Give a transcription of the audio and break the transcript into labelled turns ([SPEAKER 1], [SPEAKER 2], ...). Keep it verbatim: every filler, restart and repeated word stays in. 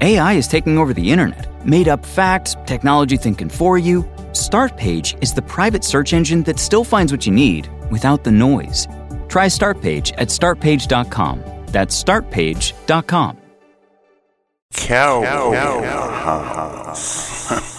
[SPEAKER 1] A I is taking over the internet. Made up facts, technology thinking for you. Startpage is the private search engine that still finds what you need without the noise. Try Startpage at start page dot com. That's start page dot com.
[SPEAKER 2] Cow. Cow. Cow.